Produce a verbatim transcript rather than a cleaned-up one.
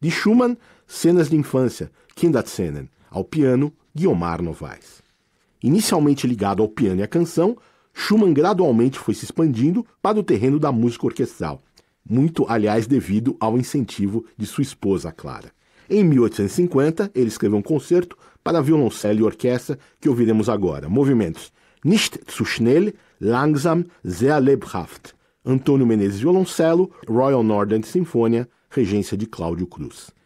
De Schumann, Cenas de Infância, Kinderszenen, ao piano, Guiomar Novaes. Inicialmente ligado ao piano e à canção, Schumann gradualmente foi se expandindo para o terreno da música orquestral, muito, aliás, devido ao incentivo de sua esposa, Clara. Em mil oitocentos e cinquenta, ele escreveu um concerto para violoncelo e orquestra que ouviremos agora. Movimentos Nicht zu schnell, langsam, sehr lebhaft. Antônio Menezes, violoncelo, Royal Northern Sinfonia, regência de Cláudio Cruz.